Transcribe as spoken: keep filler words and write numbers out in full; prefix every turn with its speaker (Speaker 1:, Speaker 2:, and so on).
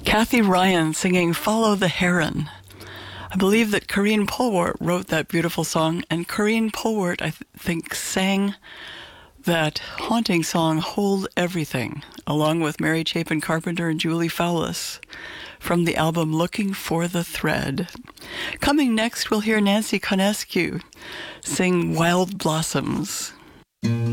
Speaker 1: Kathy Ryan singing Follow the Heron. I believe that Corinne Polwart wrote that beautiful song, and Corinne Polwart, I th- think, sang that haunting song, Hold Everything, along with Mary Chapin Carpenter and Julie Fowlis, from the album Looking for the Thread. Coming next, we'll hear Nancy Conescu sing Wild Blossoms.